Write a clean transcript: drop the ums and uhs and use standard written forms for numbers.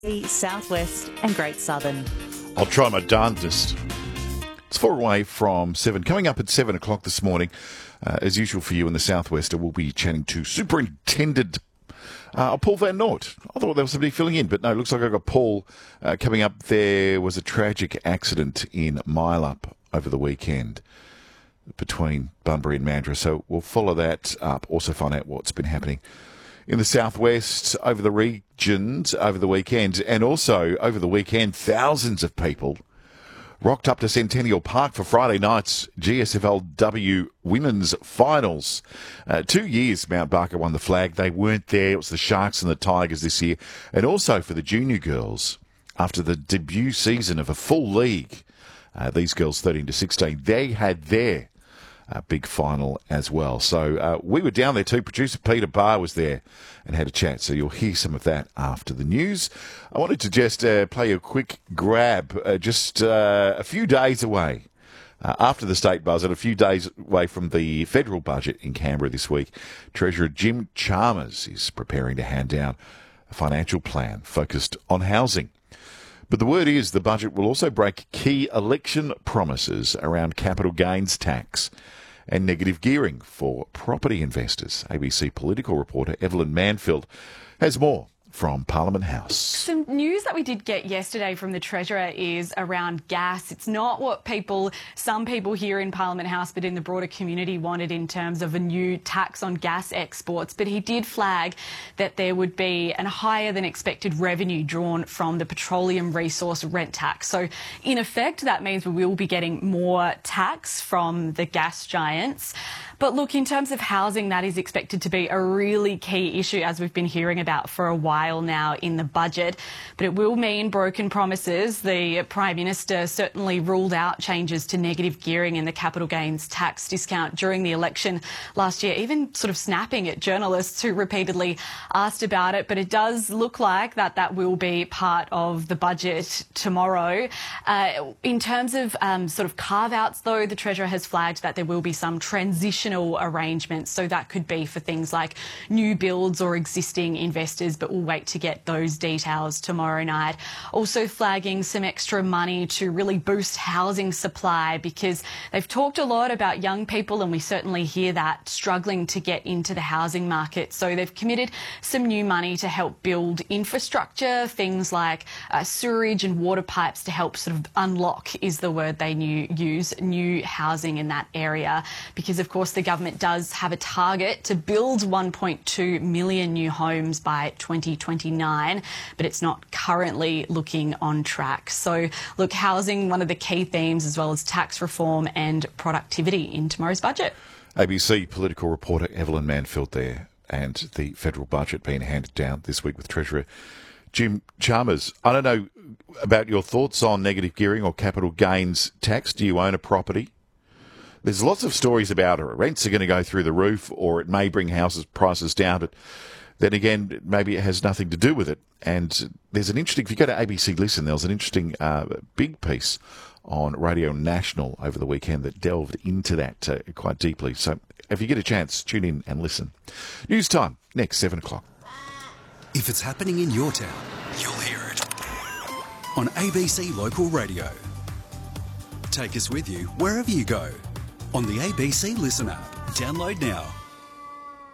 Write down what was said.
The Southwest and Great Southern. I'll try my darndest. It's 4 away from 7. Coming up at 7 o'clock this morning, as usual for you in the Southwest, we'll be chatting to Superintendent Paul Van Noort. I thought there was somebody filling in, but no, it looks like I got Paul coming up. There was a tragic accident in Milup over the weekend between Bunbury and Mandurah, so we'll follow that up, also find out what's been happening in the Southwest over the regions over the weekend. And also over the weekend, thousands of people rocked up to Centennial Park for Friday night's GSFLW Women's Finals. 2 years Mount Barker won the flag. They weren't there. It was the Sharks and the Tigers this year. And also for the junior girls, after the debut season of a full league, these girls 13 to 16, they had their big final as well. So we were down there too. Producer Peter Barr was there and had a chat. So you'll hear some of that after the news. I wanted to just play a quick grab just a few days away after the state budget, a few days away from the federal budget in Canberra this week. Treasurer Jim Chalmers is preparing to hand down a financial plan focused on housing. But the word is the budget will also break key election promises around capital gains tax and negative gearing for property investors. ABC political reporter Evelyn Manfield has more from Parliament House. Some news that we did get yesterday from the Treasurer is around gas. It's not what some people here in Parliament House, but in the broader community wanted in terms of a new tax on gas exports. But he did flag that there would be a higher than expected revenue drawn from the petroleum resource rent tax. So in effect, that means we will be getting more tax from the gas giants. But look, in terms of housing, that is expected to be a really key issue, as we've been hearing about for a while now in the budget. But it will mean broken promises. The Prime Minister certainly ruled out changes to negative gearing and the capital gains tax discount during the election last year, even sort of snapping at journalists who repeatedly asked about it. But it does look like that will be part of the budget tomorrow. In terms of sort of carve-outs, though, the Treasurer has flagged that there will be some transitional arrangements. So that could be for things like new builds or existing investors, but we'll wait to get those details tomorrow night. Also flagging some extra money to really boost housing supply, because they've talked a lot about young people, and we certainly hear that, struggling to get into the housing market. So they've committed some new money to help build infrastructure, things like sewerage and water pipes to help sort of unlock, is the word they use, new housing in that area. Because of course the government does have a target to build 1.2 million new homes by 2029, but it's not currently looking on track. So look, housing, one of the key themes, as well as tax reform and productivity in tomorrow's budget. ABC political reporter Evelyn Manfield there, and the federal budget being handed down this week with Treasurer Jim Chalmers. I don't know about your thoughts on negative gearing or capital gains tax. Do you own a property? There's lots of stories about it. Rents are going to go through the roof, or it may bring houses prices down, but then again, maybe it has nothing to do with it. And there's an interesting, if you go to ABC Listen, there was an interesting big piece on Radio National over the weekend that delved into that quite deeply. So if you get a chance, tune in and listen. News time, next 7 o'clock. If it's happening in your town, you'll hear it on ABC Local Radio. Take us with you wherever you go on the ABC Listen app. Download now.